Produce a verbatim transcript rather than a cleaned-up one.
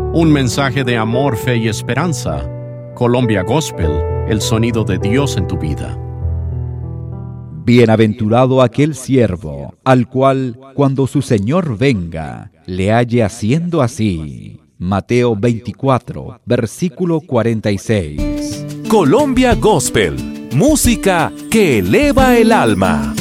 Un mensaje de amor, fe y esperanza. Colombia Gospel, el sonido de Dios en tu vida. Bienaventurado aquel siervo, al cual, cuando su Señor venga, le halle haciendo así. Mateo veinticuatro, versículo cuarenta y seis. Colombia Gospel, música que eleva el alma.